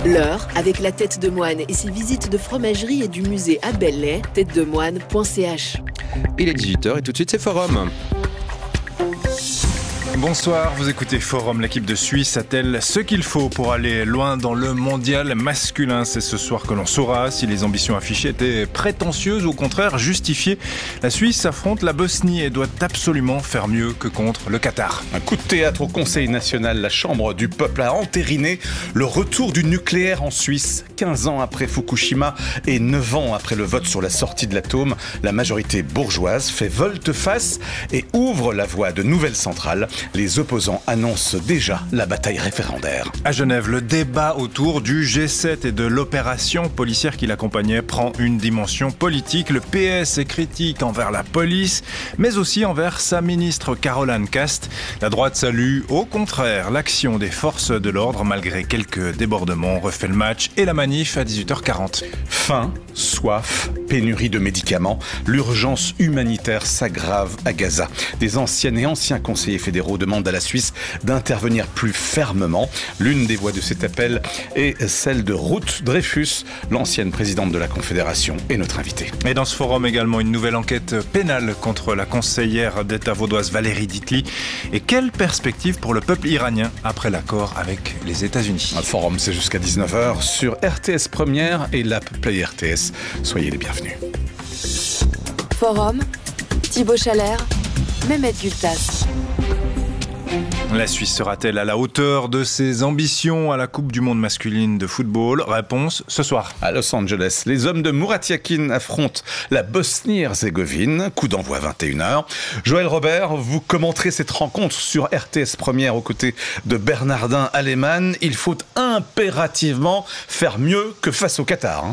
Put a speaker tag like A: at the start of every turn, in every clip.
A: L'heure, avec la tête de moine et ses visites de fromagerie et du musée à Belley, têtedemoine.ch.
B: Il est 18h et tout de suite c'est Forum.
C: Bonsoir, vous écoutez Forum. L'équipe de Suisse a-t-elle ce qu'il faut pour aller loin dans le mondial masculin? C'est ce soir que l'on saura si les ambitions affichées étaient prétentieuses ou au contraire justifiées. La Suisse affronte la Bosnie et doit absolument faire mieux que contre le Qatar.
D: Un coup de théâtre au Conseil national. La Chambre du peuple a entériné le retour du nucléaire en Suisse. 15 ans après Fukushima et 9 ans après le vote sur la sortie de l'atome, la majorité bourgeoise fait volte-face et ouvre la voie de nouvelles centrales. Les opposants annoncent déjà la bataille référendaire.
C: À Genève, le débat autour du G7 et de l'opération policière qui l'accompagnait prend une dimension politique. Le PS est critique envers la police, mais aussi envers sa ministre Caroline Cast. La droite salue au contraire l'action des forces de l'ordre malgré quelques débordements. On refait le match et la manif à 18h40.
D: Faim, soif, pénurie de médicaments. L'urgence humanitaire s'aggrave à Gaza. Des anciennes et anciens conseillers fédéraux demande à la Suisse d'intervenir plus fermement. L'une des voix de cet appel est celle de Ruth Dreyfus, l'ancienne présidente de la Confédération et notre invitée.
C: Et dans ce forum également une nouvelle enquête pénale contre la conseillère d'État vaudoise Valérie Ditli. Et quelle perspective pour le peuple iranien après l'accord avec les États-Unis?
D: Un forum, c'est jusqu'à 19h sur RTS Première et l'app Play RTS. Soyez les bienvenus.
A: Forum, Thibaut Chalère, Mehmet Gültas.
C: La Suisse sera-t-elle à la hauteur de ses ambitions à la Coupe du monde masculine de football? Réponse ce soir.
D: À Los Angeles, les hommes de Murat Yakin affrontent la Bosnie-Herzégovine. Coup d'envoi 21h. Joël Robert, vous commenterez cette rencontre sur RTS Première aux côtés de Bernardin Aleman. Il faut impérativement faire mieux que face au Qatar.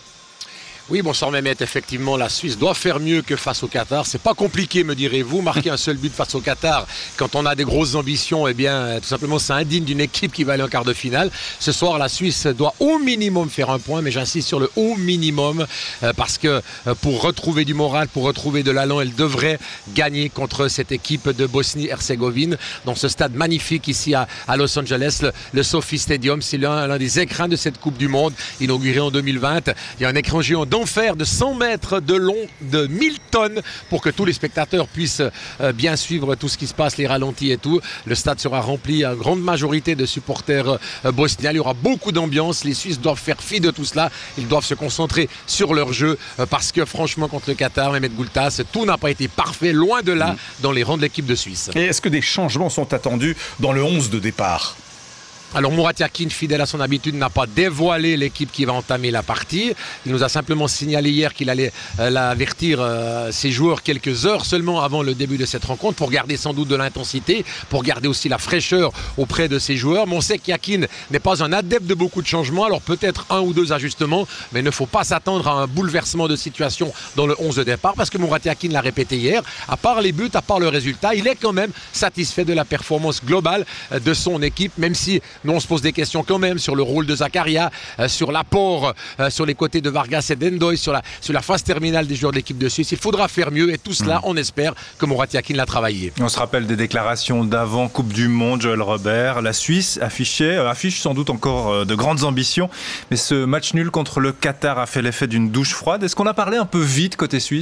E: Oui, bonsoir Mehmet. Effectivement, la Suisse doit faire mieux que face au Qatar. C'est pas compliqué, me direz-vous. Marquer un seul but face au Qatar, quand on a des grosses ambitions, eh bien, tout simplement, c'est indigne d'une équipe qui va aller en quart de finale. Ce soir, la Suisse doit au minimum faire un point, mais j'insiste sur le au minimum, parce que pour retrouver du moral, pour retrouver de l'allant, elle devrait gagner contre cette équipe de Bosnie-Herzégovine dans ce stade magnifique ici à Los Angeles, le SoFi Stadium. C'est l'un des écrans de cette Coupe du Monde, inaugurée en 2020. Il y a un écran géant d'enfer de 100 mètres de long, de 1000 tonnes, pour que tous les spectateurs puissent bien suivre tout ce qui se passe, les ralentis et tout. Le stade sera rempli à grande majorité de supporters bosniens. Il y aura beaucoup d'ambiance. Les Suisses doivent faire fi de tout cela. Ils doivent se concentrer sur leur jeu parce que franchement, contre le Qatar, Mehmet Gültas, tout n'a pas été parfait, loin de là, dans les rangs de l'équipe de Suisse.
D: Et est-ce que des changements sont attendus dans le 11 de départ ?
E: Alors Murat Yakin, fidèle à son habitude, n'a pas dévoilé l'équipe qui va entamer la partie. Il nous a simplement signalé hier qu'il allait avertir ses joueurs quelques heures seulement avant le début de cette rencontre pour garder sans doute de l'intensité, pour garder aussi la fraîcheur auprès de ses joueurs. Mais on sait qu'Yakin n'est pas un adepte de beaucoup de changements, alors peut-être un ou deux ajustements, mais il ne faut pas s'attendre à un bouleversement de situation dans le 11 de départ, parce que Murat Yakin l'a répété hier, à part les buts, à part le résultat, il est quand même satisfait de la performance globale de son équipe, même si nous, on se pose des questions quand même sur le rôle de Zakaria, sur l'apport sur les côtés de Vargas et d'Endoy, sur la phase terminale des joueurs de l'équipe de Suisse. Il faudra faire mieux et tout cela, on espère que Murat Yakin l'a travaillé.
C: On se rappelle des déclarations d'avant Coupe du Monde, Joël Robert. La Suisse affiche sans doute encore de grandes ambitions, mais ce match nul contre le Qatar a fait l'effet d'une douche froide. Est-ce qu'on a parlé un peu vite côté suisse ?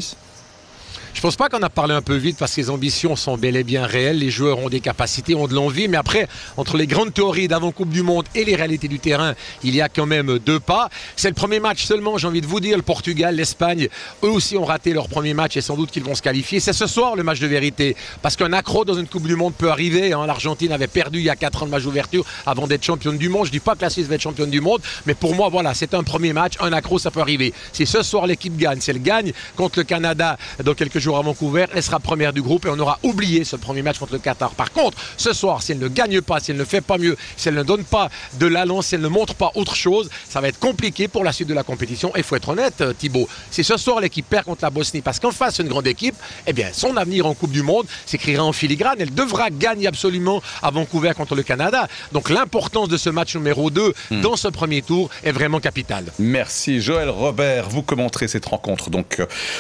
E: Je pense pas qu'on a parlé un peu vite parce que les ambitions sont bel et bien réelles. Les joueurs ont des capacités, ont de l'envie. Mais après, entre les grandes théories d'avant Coupe du Monde et les réalités du terrain, il y a quand même deux pas. C'est le premier match seulement, j'ai envie de vous dire. Le Portugal, l'Espagne, eux aussi ont raté leur premier match et sans doute qu'ils vont se qualifier. C'est ce soir le match de vérité. Parce qu'un accro dans une Coupe du Monde peut arriver. L'Argentine avait perdu il y a 4 ans de match d'ouverture avant d'être championne du monde. Je dis pas que la Suisse va être championne du monde. Mais pour moi, voilà, c'est un premier match. Un accro, ça peut arriver. Si ce soir l'équipe gagne, si elle gagne contre le Canada dans quelques jours à Vancouver, elle sera première du groupe et on aura oublié ce premier match contre le Qatar. Par contre, ce soir, si elle ne gagne pas, si elle ne fait pas mieux, si elle ne donne pas de l'allant, si elle ne montre pas autre chose, ça va être compliqué pour la suite de la compétition. Et il faut être honnête, Thibaut, si ce soir l'équipe perd contre la Bosnie, parce qu'en face c'est une grande équipe, eh bien son avenir en Coupe du Monde s'écrira en filigrane. Elle devra gagner absolument à Vancouver contre le Canada. Donc l'importance de ce match numéro 2 dans ce premier tour est vraiment capitale.
D: Merci Joël Robert. Vous commenterez cette rencontre donc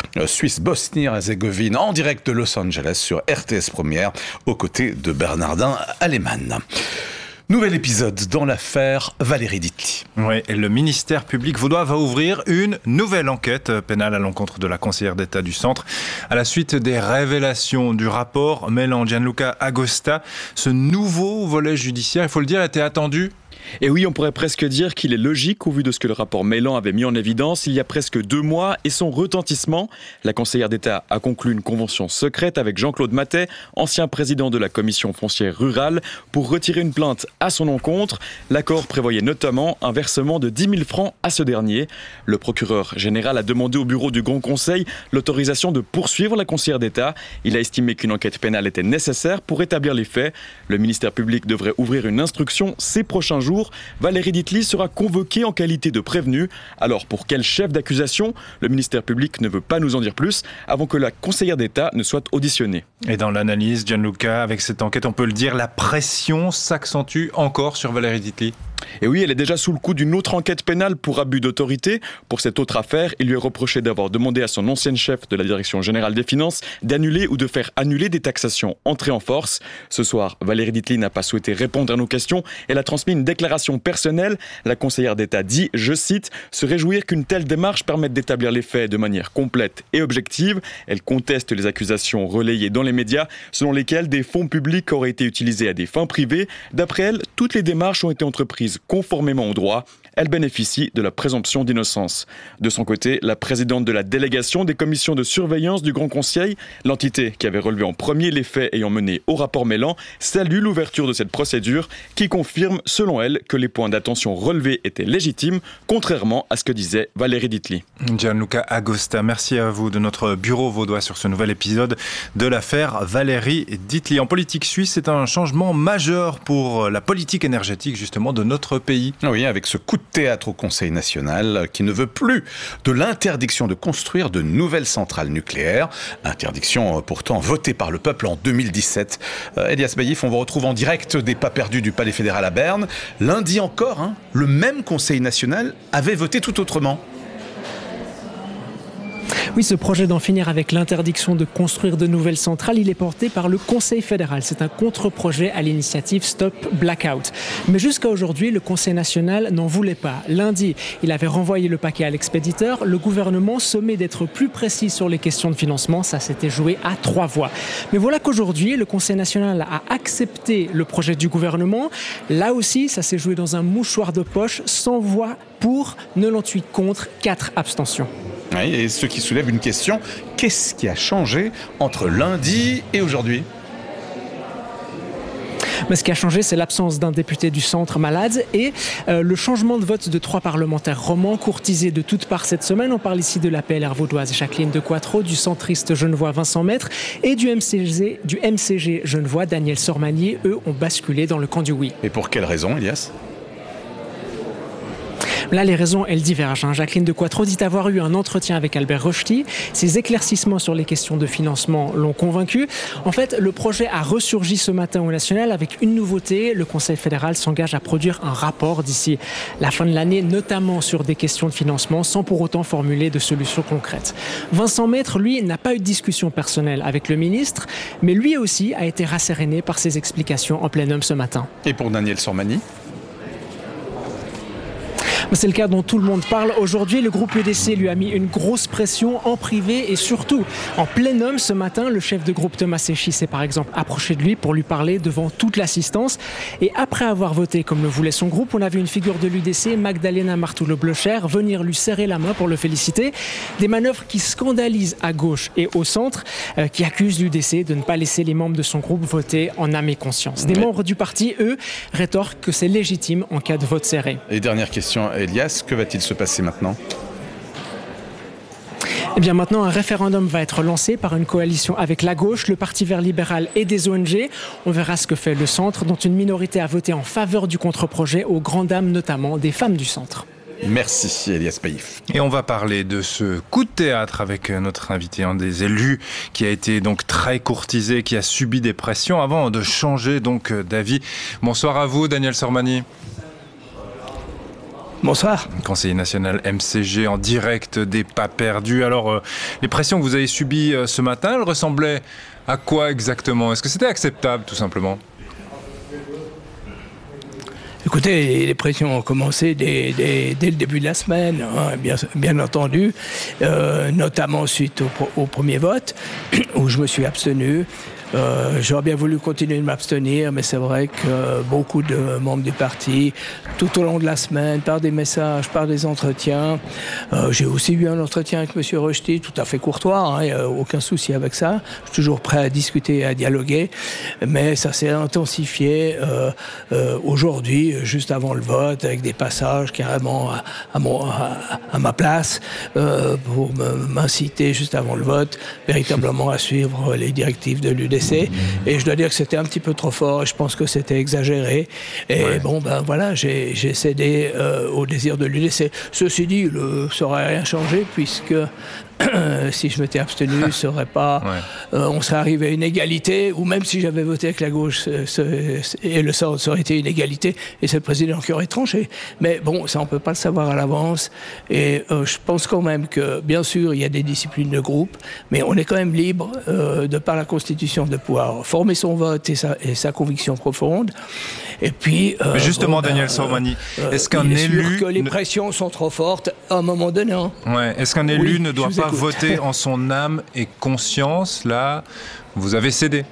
D: Suisse-Bosnie-Herzégovine en direct de Los Angeles sur RTS Première aux côtés de Bernardin Aleman. Nouvel épisode dans l'affaire Valérie Ditli.
C: Oui, et le ministère public vaudois va ouvrir une nouvelle enquête pénale à l'encontre de la conseillère d'État du Centre. À la suite des révélations du rapport mêlant Gianluca Agosta, ce nouveau volet judiciaire, il faut le dire, était attendu.
F: Et oui, on pourrait presque dire qu'il est logique au vu de ce que le rapport Mélan avait mis en évidence il y a presque 2 mois et son retentissement. La conseillère d'État a conclu une convention secrète avec Jean-Claude Matet, ancien président de la commission foncière rurale, pour retirer une plainte à son encontre. L'accord prévoyait notamment un versement de 10 000 francs à ce dernier. Le procureur général a demandé au bureau du Grand Conseil l'autorisation de poursuivre la conseillère d'État. Il a estimé qu'une enquête pénale était nécessaire pour établir les faits. Le ministère public devrait ouvrir une instruction ces prochains jours. Valérie Ditli sera convoquée en qualité de prévenue. Alors pour quel chef d'accusation? Le ministère public ne veut pas nous en dire plus avant que la conseillère d'État ne soit auditionnée.
C: Et dans l'analyse, Gianluca, avec cette enquête, on peut le dire, la pression s'accentue encore sur Valérie Ditli.
F: Et oui, elle est déjà sous le coup d'une autre enquête pénale pour abus d'autorité. Pour cette autre affaire, il lui est reproché d'avoir demandé à son ancienne chef de la Direction Générale des Finances d'annuler ou de faire annuler des taxations entrées en force. Ce soir, Valérie Ditli n'a pas souhaité répondre à nos questions. Elle a transmis une déclaration personnelle. La conseillère d'État dit, je cite, « se réjouir qu'une telle démarche permette d'établir les faits de manière complète et objective ». Elle conteste les accusations relayées dans les médias selon lesquelles des fonds publics auraient été utilisés à des fins privées. D'après elle, toutes les démarches ont été entreprises conformément au droit. Elle bénéficie de la présomption d'innocence. De son côté, la présidente de la délégation des commissions de surveillance du Grand Conseil, l'entité qui avait relevé en premier les faits ayant mené au rapport Mélan, salue l'ouverture de cette procédure qui confirme, selon elle, que les points d'attention relevés étaient légitimes, contrairement à ce que disait Valérie Ditli.
C: Gianluca Agosta, merci à vous de notre bureau vaudois sur ce nouvel épisode de l'affaire Valérie Ditli. En politique suisse, c'est un changement majeur pour la politique énergétique justement de notre pays.
D: Oui, avec ce coup de théâtre au Conseil national qui ne veut plus de l'interdiction de construire de nouvelles centrales nucléaires. Interdiction pourtant votée par le peuple en 2017. Elias Baïf, on vous retrouve en direct des pas perdus du Palais fédéral à Berne. Lundi encore, le même Conseil national avait voté tout autrement.
G: Oui, ce projet d'en finir avec l'interdiction de construire de nouvelles centrales, il est porté par le Conseil fédéral. C'est un contre-projet à l'initiative Stop Blackout. Mais jusqu'à aujourd'hui, le Conseil national n'en voulait pas. Lundi, il avait renvoyé le paquet à l'expéditeur. Le gouvernement sommé d'être plus précis sur les questions de financement. Ça s'était joué à 3 voix. Mais voilà qu'aujourd'hui, le Conseil national a accepté le projet du gouvernement. Là aussi, ça s'est joué dans un mouchoir de poche, 100 voix pour, 98 contre, 4 abstentions.
D: Oui, et ce qui soulève une question, qu'est-ce qui a changé entre lundi et aujourd'hui ?
G: Mais ce qui a changé, c'est l'absence d'un député du centre malade et le changement de vote de 3 parlementaires romans courtisés de toutes parts cette semaine. On parle ici de la PLR vaudoise Jacqueline de Quattro, du centriste genevois Vincent Maître et du MCG genevois Daniel Sormani. Eux ont basculé dans le camp du oui.
D: Et pour quelle raison, Elias ?
G: Là, les raisons, elles divergent. Jacqueline de Quattro dit avoir eu un entretien avec Albert Rochety. Ses éclaircissements sur les questions de financement l'ont convaincu. En fait, le projet a ressurgi ce matin au national avec une nouveauté. Le Conseil fédéral s'engage à produire un rapport d'ici la fin de l'année, notamment sur des questions de financement, sans pour autant formuler de solutions concrètes. Vincent Maître, lui, n'a pas eu de discussion personnelle avec le ministre, mais lui aussi a été rasséréné par ses explications en plénum ce matin.
D: Et pour Daniel Sormani ?
G: C'est le cas dont tout le monde parle. Aujourd'hui, le groupe EDC lui a mis une grosse pression en privé et surtout en plénum ce matin. Le chef de groupe Thomas Séchy s'est par exemple approché de lui pour lui parler devant toute l'assistance. Et après avoir voté comme le voulait son groupe, on a vu une figure de l'UDC, Magdalena Martoullo-Blocher, venir lui serrer la main pour le féliciter. Des manœuvres qui scandalisent à gauche et au centre, qui accusent l'UDC de ne pas laisser les membres de son groupe voter en âme et conscience. Des membres du parti, eux, rétorquent que c'est légitime en cas de vote serré.
D: Et dernière question, Elias, que va-t-il se passer maintenant ?
G: Eh bien maintenant, un référendum va être lancé par une coalition avec la gauche, le Parti vert libéral et des ONG. On verra ce que fait le centre, dont une minorité a voté en faveur du contre-projet, aux grandes dames notamment des femmes du centre.
D: Merci Elias Baïf.
C: Et on va parler de ce coup de théâtre avec notre invité, un des élus qui a été donc très courtisé, qui a subi des pressions avant de changer donc d'avis. Bonsoir à vous Daniel Sormani.
H: Bonsoir.
C: Conseiller national MCG en direct des pas perdus. Alors, les pressions que vous avez subies ce matin, elles ressemblaient à quoi exactement ? Est-ce que c'était acceptable tout simplement ?
H: Écoutez, les pressions ont commencé dès le début de la semaine, hein, bien entendu, notamment suite au premier vote, où je me suis abstenu. J'aurais bien voulu continuer de m'abstenir, mais c'est vrai que beaucoup de membres du parti, tout au long de la semaine, par des messages, par des entretiens, j'ai aussi eu un entretien avec M. Rochety, tout à fait courtois, il n'y a aucun souci avec ça. Je suis toujours prêt à discuter et à dialoguer, mais ça s'est intensifié aujourd'hui, juste avant le vote, avec des passages carrément à ma place, pour m'inciter juste avant le vote, véritablement à suivre les directives de l'UDC. Et je dois dire que c'était un petit peu trop fort et je pense que c'était exagéré. Et voilà, j'ai cédé au désir de l'UDC. Ceci dit, ça n'aurait rien changé puisque si je m'étais abstenu, on serait arrivé à une égalité, ou même si j'avais voté avec la gauche et le centre, ça aurait été une égalité et c'est le président qui aurait tranché. Mais bon, ça on ne peut pas le savoir à l'avance. Et je pense quand même que, bien sûr, il y a des disciplines de groupe, mais on est quand même libre, de par la Constitution, de pouvoir former son vote et sa conviction profonde. Et puis,
C: mais justement, Daniel Sormani, est-ce qu'un élu...
H: sûr que les pressions sont trop fortes à un moment donné.
C: Est-ce qu'un élu ne doit pas voter en son âme et conscience? Là, vous avez cédé.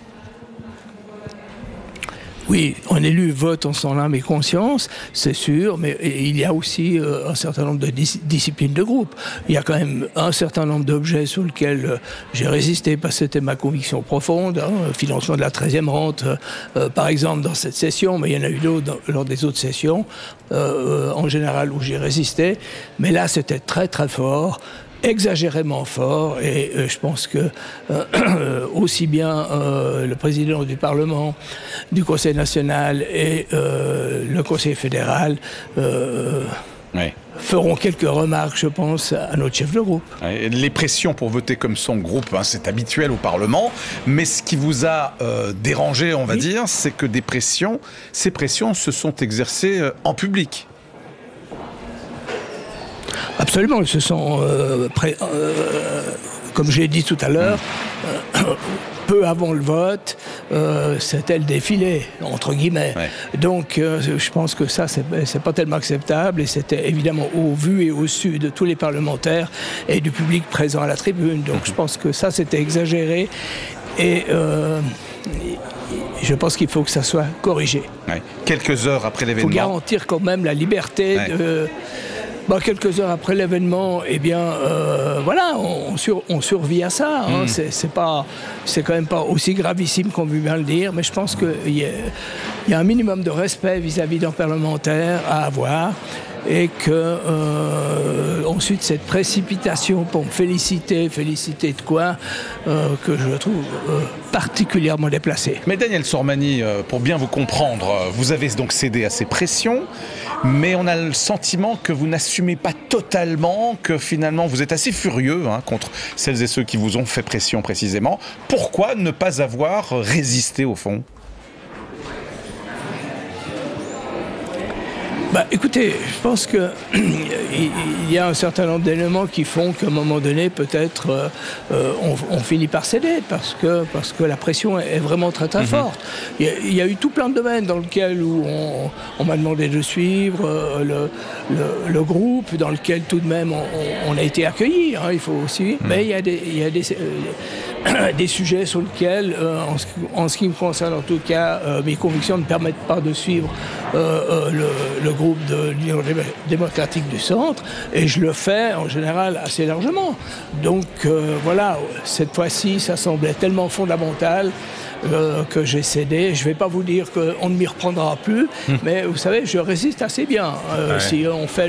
H: Oui, un élu vote en son âme et conscience, c'est sûr, mais il y a aussi un certain nombre de disciplines de groupe. Il y a quand même un certain nombre d'objets sur lesquels j'ai résisté parce que c'était ma conviction profonde, financement de la 13e rente, par exemple, dans cette session, mais il y en a eu d'autres lors des autres sessions, en général, où j'ai résisté. Mais là, c'était très, très fort. Exagérément fort, et je pense que aussi bien le président du Parlement, du Conseil national et le Conseil fédéral feront quelques remarques, je pense, à notre chef de groupe.
D: Les pressions pour voter comme son groupe, c'est habituel au Parlement, mais ce qui vous a dérangé, on va dire, c'est que ces pressions se sont exercées en public.
H: Absolument, ils se sont, comme j'ai dit tout à l'heure, peu avant le vote, c'était le défilé, entre guillemets. Donc, je pense que ça, c'est pas tellement acceptable, et c'était évidemment au vu et au su de tous les parlementaires et du public présent à la tribune. Donc, je pense que ça, c'était exagéré, et je pense qu'il faut que ça soit corrigé.
D: Quelques heures après l'événement.
H: Il faut garantir quand même la liberté de... quelques heures après l'événement, on survit à ça. C'est quand même pas aussi gravissime qu'on veut bien le dire, mais je pense qu'il y a un minimum de respect vis-à-vis d'un parlementaire à avoir. Et que ensuite cette précipitation pour me féliciter de quoi, que je trouve particulièrement déplacée.
D: Mais Daniel Sormani, pour bien vous comprendre, vous avez donc cédé à ces pressions, mais on a le sentiment que vous n'assumez pas totalement, que finalement vous êtes assez furieux contre celles et ceux qui vous ont fait pression précisément. Pourquoi ne pas avoir résisté au fond ?
H: Écoutez, je pense qu'il y a un certain nombre d'éléments qui font qu'à un moment donné, peut-être, on finit par céder, parce que la pression est vraiment très très forte. Il y a eu tout plein de domaines dans lesquels on m'a demandé de suivre le groupe, dans lequel tout de même on a été accueillis, il faut aussi. Mais il y a des sujets sur lesquels, en ce qui me concerne en tout cas, mes convictions ne permettent pas de suivre le groupe de l'Union démocratique du centre, et je le fais en général assez largement. Donc cette fois-ci, ça semblait tellement fondamental que j'ai cédé. Je ne vais pas vous dire qu'on ne m'y reprendra plus, mais vous savez, je résiste assez bien. Si on fait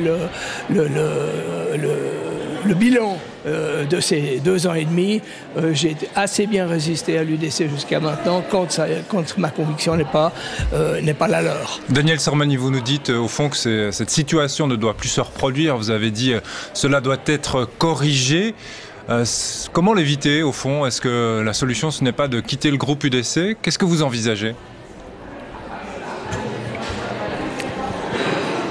H: le bilan de ces 2 ans et demi, j'ai assez bien résisté à l'UDC jusqu'à maintenant, quand ma conviction n'est pas la leur.
C: Daniel Sormani, vous nous dites au fond que cette situation ne doit plus se reproduire. Vous avez dit cela doit être corrigé. Comment l'éviter au fond? Est-ce que la solution ce n'est pas de quitter le groupe UDC? Qu'est-ce que vous envisagez?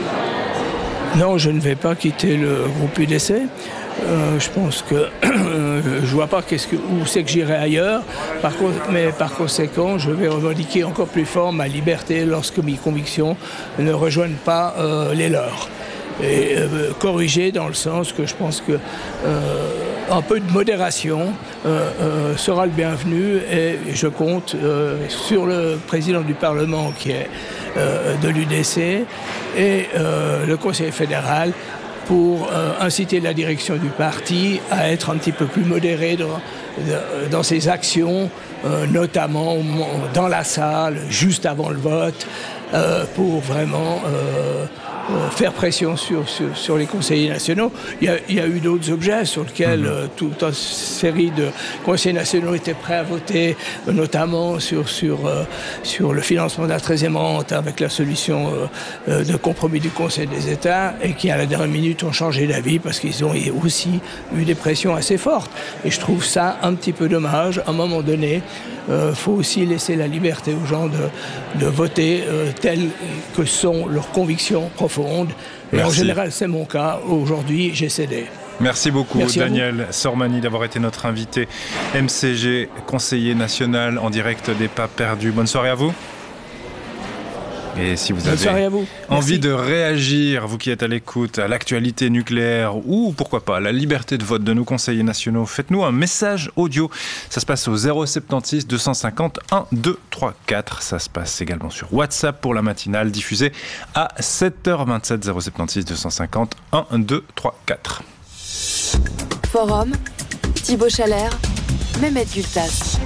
C: Non,
H: je ne vais pas quitter le groupe UDC. Je pense que je vois pas où c'est que j'irai ailleurs. Mais par conséquent, je vais revendiquer encore plus fort ma liberté lorsque mes convictions ne rejoignent pas les leurs. Et corriger dans le sens que je pense que un peu de modération sera le bienvenu, et je compte sur le président du Parlement qui est de l'UDC et le Conseil fédéral pour inciter la direction du parti à être un petit peu plus modérée dans ses actions, notamment dans la salle, juste avant le vote, pour vraiment faire pression sur les conseillers nationaux. Il y a eu d'autres objets sur lesquels toute une série de conseillers nationaux étaient prêts à voter, notamment sur le financement de la 13e rente avec la solution de compromis du Conseil des États, et qui à la dernière minute ont changé d'avis parce qu'ils ont aussi eu des pressions assez fortes. Et je trouve ça un petit peu dommage. À un moment donné, faut aussi laisser la liberté aux gens de voter telles que sont leurs convictions profondes. Et en général, c'est mon cas. Aujourd'hui, j'ai cédé.
C: Merci beaucoup,
H: Merci
C: Daniel Sormani, d'avoir été notre invité. MCG, conseiller national en direct des Pas Perdus. Bonne soirée à vous. Et si vous avez envie de réagir, vous qui êtes à l'écoute, à l'actualité nucléaire ou pourquoi pas à la liberté de vote de nos conseillers nationaux, faites-nous un message audio. Ça se passe au 076 250 1234. Ça se passe également sur WhatsApp pour la matinale diffusée à 7h27. 076 250 1234.
A: Forum, Thibaut Chalère, Mehmet Gültas.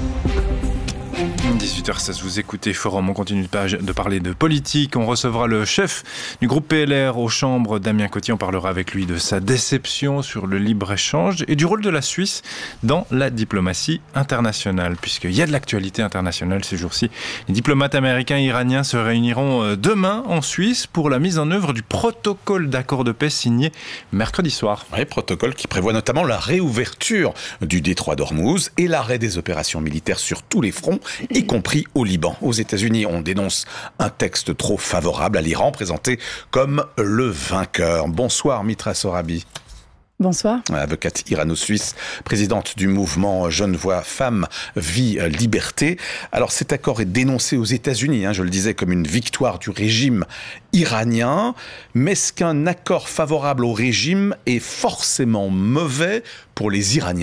C: 18h16, vous écoutez Forum, on continue de parler de politique. On recevra le chef du groupe PLR aux Chambres, Damien Cottier. On parlera avec lui de sa déception sur le libre-échange et du rôle de la Suisse dans la diplomatie internationale, puisqu'il y a de l'actualité internationale ces jours-ci. Les diplomates américains et iraniens se réuniront demain en Suisse pour la mise en œuvre du protocole d'accord de paix signé mercredi soir.
D: Oui, protocole qui prévoit notamment la réouverture du détroit d'Ormuz et l'arrêt des opérations militaires sur tous les fronts, y compris au Liban. Aux États-Unis, on dénonce un texte trop favorable à l'Iran, présenté comme le vainqueur. Bonsoir, Mitra Sorabi.
I: Bonsoir.
D: Avocate irano-suisse, présidente du mouvement Genevois Femmes, Vie, Liberté. Alors cet accord est dénoncé aux États-Unis, je le disais, comme une victoire du régime iranien. Mais est-ce qu'un accord favorable au régime est forcément mauvais pour les Iraniens ?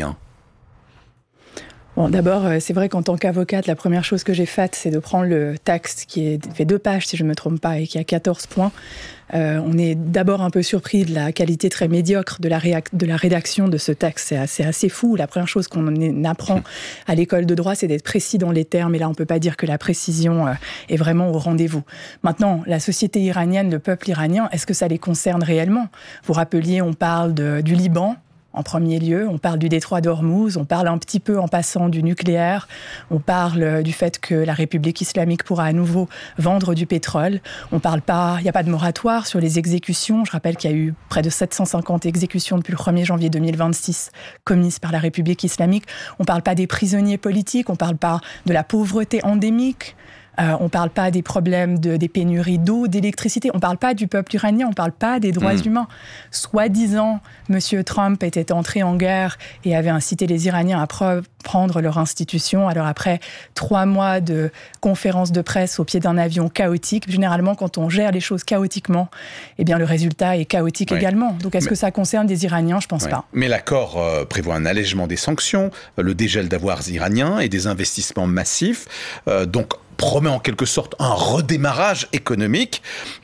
I: Bon, d'abord, c'est vrai qu'en tant qu'avocate, la première chose que j'ai faite, c'est de prendre le texte qui fait 2 pages, si je ne me trompe pas, et qui a 14 points. On est d'abord un peu surpris de la qualité très médiocre de la rédaction de ce texte. C'est assez fou. La première chose qu'on apprend à l'école de droit, c'est d'être précis dans les termes. Et là, on ne peut pas dire que la précision est vraiment au rendez-vous. Maintenant, la société iranienne, le peuple iranien, est-ce que ça les concerne réellement ? Vous rappeliez, on parle du Liban. En premier lieu, on parle du détroit d'Ormuz, on parle un petit peu en passant du nucléaire, on parle du fait que la République islamique pourra à nouveau vendre du pétrole. On parle pas, il n'y a pas de moratoire sur les exécutions. Je rappelle qu'il y a eu près de 750 exécutions depuis le 1er janvier 2026 commises par la République islamique. On ne parle pas des prisonniers politiques, on ne parle pas de la pauvreté endémique. On ne parle pas des problèmes des pénuries d'eau, d'électricité. On ne parle pas du peuple iranien, on ne parle pas des droits humains. Soi-disant, M. Trump était entré en guerre et avait incité les Iraniens à prendre leur institution. Alors après 3 mois de conférences de presse au pied d'un avion chaotique, généralement quand on gère les choses chaotiquement, eh bien le résultat est chaotique également. Donc est-ce que ça concerne des Iraniens ? Je ne pense pas.
D: Mais l'accord prévoit un allègement des sanctions, le dégel d'avoirs iraniens et des investissements massifs. Donc promet en quelque sorte un redémarrage économique.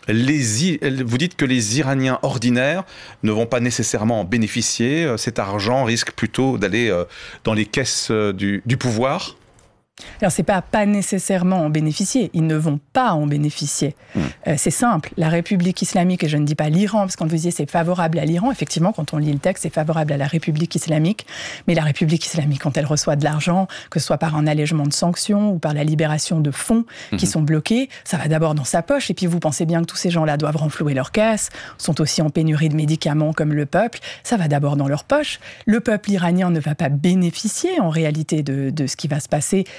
D: Vous dites que les Iraniens ordinaires ne vont pas nécessairement en bénéficier. Cet argent risque plutôt d'aller dans les caisses du pouvoir.
I: Alors, c'est pas nécessairement en bénéficier. Ils ne vont pas en bénéficier. C'est simple. La République islamique, et je ne dis pas l'Iran, parce qu'on vous disait c'est favorable à l'Iran. Effectivement, quand on lit le texte, c'est favorable à la République islamique. Mais la République islamique, quand elle reçoit de l'argent, que ce soit par un allègement de sanctions ou par la libération de fonds qui sont bloqués, ça va d'abord dans sa poche. Et puis, vous pensez bien que tous ces gens-là doivent renflouer leurs caisses, sont aussi en pénurie de médicaments comme le peuple. Ça va d'abord dans leur poche. Le peuple iranien ne va pas bénéficier, en réalité, de ce qui va se passer.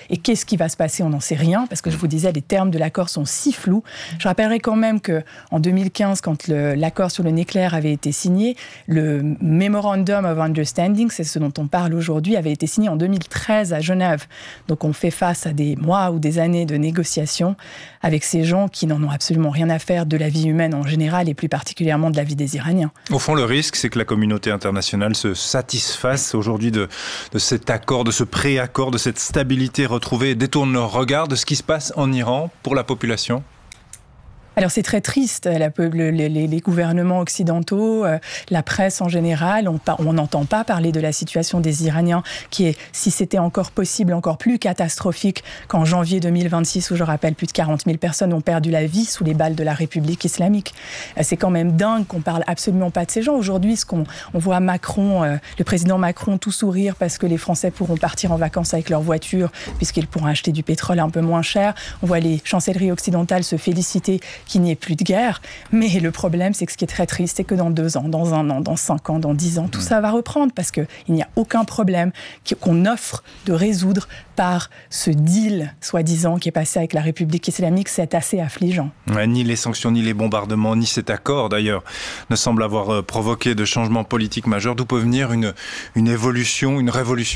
I: Et qu'est-ce qui va se passer? On n'en sait rien, parce que je vous disais, les termes de l'accord sont si flous. Je rappellerai quand même qu'en 2015, quand l'accord sur le nucléaire avait été signé, le Memorandum of Understanding, c'est ce dont on parle aujourd'hui, avait été signé en 2013 à Genève. Donc on fait face à des mois ou des années de négociations avec ces gens qui n'en ont absolument rien à faire de la vie humaine en général et plus particulièrement de la vie des Iraniens.
C: Au fond, le risque, c'est que la communauté internationale se satisfasse aujourd'hui de cet accord, de ce pré-accord, de cette stabilité retrouvée et détourne leur regard de ce qui se passe en Iran pour la population.
I: Alors c'est très triste, les gouvernements occidentaux, la presse en général, on n'entend pas parler de la situation des Iraniens qui est, si c'était encore possible, encore plus catastrophique qu'en janvier 2026 où je rappelle plus de 40 000 personnes ont perdu la vie sous les balles de la République islamique. C'est quand même dingue qu'on parle absolument pas de ces gens. Aujourd'hui, on voit Macron, le président Macron tout sourire parce que les Français pourront partir en vacances avec leur voiture puisqu'ils pourront acheter du pétrole un peu moins cher. On voit les chancelleries occidentales se féliciter qu'il n'y ait plus de guerre. Mais le problème, c'est que ce qui est très triste, c'est que dans 2 ans, dans 1 an, dans 5 ans, dans 10 ans, tout ça va reprendre parce qu'il n'y a aucun problème qu'on offre de résoudre par ce deal, soi-disant, qui est passé avec la République islamique. C'est assez affligeant.
C: Ouais, ni les sanctions, ni les bombardements, ni cet accord, d'ailleurs, ne semblent avoir provoqué de changements politiques majeurs. D'où peut venir une évolution, une révolution ?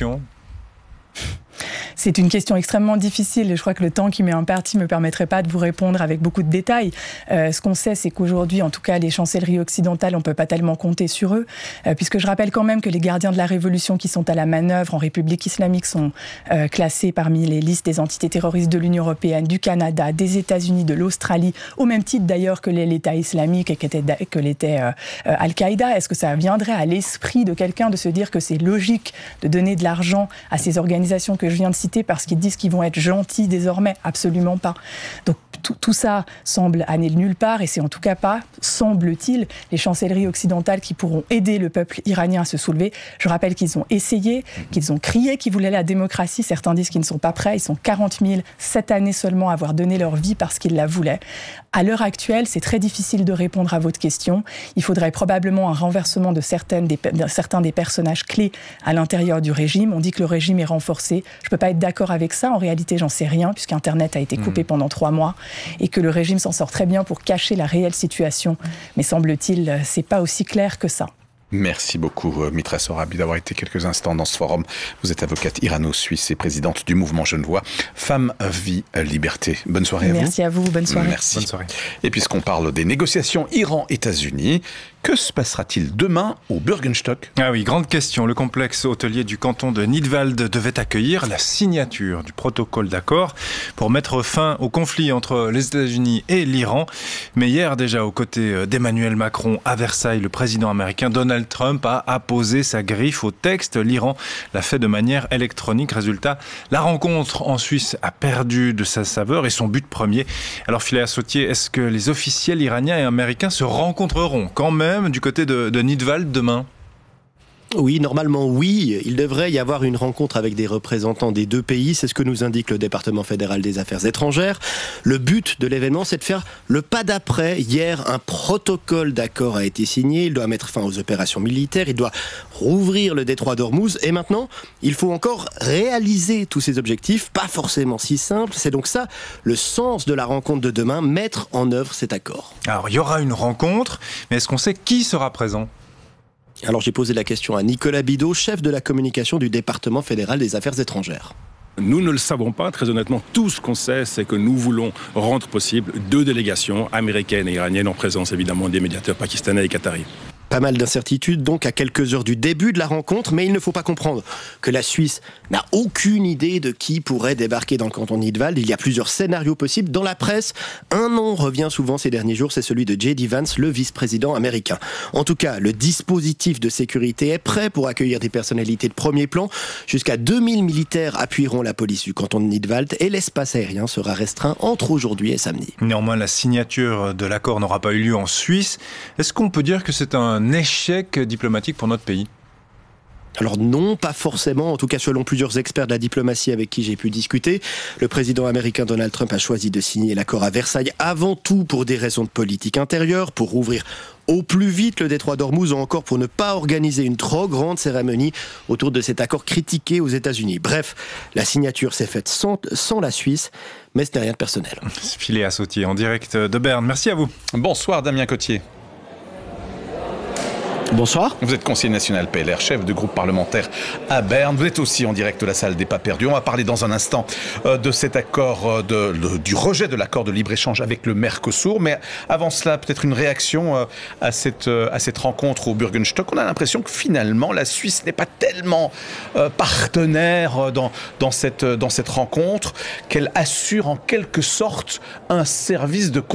I: C'est une question extrêmement difficile et je crois que le temps qui m'est imparti ne me permettrait pas de vous répondre avec beaucoup de détails. Ce qu'on sait, c'est qu'aujourd'hui, en tout cas, les chancelleries occidentales, on ne peut pas tellement compter sur eux, puisque je rappelle quand même que les gardiens de la révolution qui sont à la manœuvre en République islamique sont classés parmi les listes des entités terroristes de l'Union européenne, du Canada, des États-Unis, de l'Australie, au même titre d'ailleurs que l'État islamique et que l'était Al-Qaïda. Est-ce que ça viendrait à l'esprit de quelqu'un de se dire que c'est logique de donner de l'argent à ces organisations que je viens de citer parce qu'ils disent qu'ils vont être gentils désormais? Absolument pas. Donc tout ça semble aller nulle part et c'est en tout cas pas, semble-t-il, les chancelleries occidentales qui pourront aider le peuple iranien à se soulever. Je rappelle qu'ils ont essayé, qu'ils ont crié qu'ils voulaient la démocratie. Certains disent qu'ils ne sont pas prêts. Ils sont 40 000 cette année seulement à avoir donné leur vie parce qu'ils la voulaient. À l'heure actuelle, c'est très difficile de répondre à votre question. Il faudrait probablement un renversement de certains des personnages clés à l'intérieur du régime. On dit que le régime est renforcé. Je ne peux pas être d'accord avec ça. En réalité, j'en sais rien puisqu'Internet a été coupé pendant 3 mois et que le régime s'en sort très bien pour cacher la réelle situation. Mais semble-t-il, c'est pas aussi clair que ça.
D: Merci beaucoup, Mitra Sorabi, d'avoir été quelques instants dans ce forum. Vous êtes avocate irano-suisse et présidente du mouvement Genevois Femmes, Vie, Liberté. Bonne soirée à vous.
I: Merci à vous, bonne soirée.
D: Merci.
C: Bonne soirée.
D: Et puisqu'on parle des négociations Iran-États-Unis, que se passera-t-il demain au Bürgenstock ?
C: Ah oui, grande question. Le complexe hôtelier du canton de Nidwald devait accueillir la signature du protocole d'accord pour mettre fin au conflit entre les États-Unis et l'Iran. Mais hier, déjà, aux côtés d'Emmanuel Macron à Versailles, le président américain Donald Trump a apposé sa griffe au texte. L'Iran l'a fait de manière électronique. Résultat, la rencontre en Suisse a perdu de sa saveur et son but premier. Alors, Philéa Sautier, est-ce que les officiels iraniens et américains se rencontreront quand même du côté de Nidwald demain?
J: Oui, normalement oui. Il devrait y avoir une rencontre avec des représentants des 2 pays. C'est ce que nous indique le département fédéral des affaires étrangères. Le but de l'événement, c'est de faire le pas d'après. Hier, un protocole d'accord a été signé. Il doit mettre fin aux opérations militaires. Il doit rouvrir le détroit d'Ormuz. Et maintenant, il faut encore réaliser tous ces objectifs. Pas forcément si simple. C'est donc ça le sens de la rencontre de demain, mettre en œuvre cet accord.
C: Alors, il y aura une rencontre, mais est-ce qu'on sait qui sera présent ?
J: Alors j'ai posé la question à Nicolas Bidot, chef de la communication du département fédéral des affaires étrangères.
K: Nous ne le savons pas, très honnêtement. Tout ce qu'on sait, c'est que nous voulons rendre possible 2 délégations américaines et iraniennes en présence évidemment des médiateurs pakistanais et qataris.
J: Pas mal d'incertitudes donc à quelques heures du début de la rencontre, mais il ne faut pas comprendre que la Suisse n'a aucune idée de qui pourrait débarquer dans le canton de Nidwald. Il y a plusieurs scénarios possibles. Dans la presse, un nom revient souvent ces derniers jours, c'est celui de J.D. Vance, le vice-président américain. En tout cas, le dispositif de sécurité est prêt pour accueillir des personnalités de premier plan. Jusqu'à 2000 militaires appuieront la police du canton de Nidwald et l'espace aérien sera restreint entre aujourd'hui et samedi.
C: Néanmoins, la signature de l'accord n'aura pas eu lieu en Suisse. Est-ce qu'on peut dire que c'est un échec diplomatique pour notre pays ?
J: Alors non, pas forcément, en tout cas selon plusieurs experts de la diplomatie avec qui j'ai pu discuter. Le président américain Donald Trump a choisi de signer l'accord à Versailles avant tout pour des raisons de politique intérieure, pour rouvrir au plus vite le détroit d'Ormuz, ou encore pour ne pas organiser une trop grande cérémonie autour de cet accord critiqué aux États-Unis. Bref, la signature s'est faite sans la Suisse, mais ce n'est rien de personnel.
C: Philéa Sautier en direct de Berne. Merci à vous.
D: Bonsoir Damien Cotier.
L: Bonsoir.
D: Vous êtes conseiller national PLR, chef de groupe parlementaire à Berne. Vous êtes aussi en direct de la salle des pas perdus. On va parler dans un instant de cet accord, du rejet de l'accord de libre-échange avec le Mercosur. Mais avant cela, peut-être une réaction à cette rencontre au Bürgenstock. On a l'impression que finalement, la Suisse n'est pas tellement partenaire dans cette rencontre, qu'elle assure en quelque sorte un service de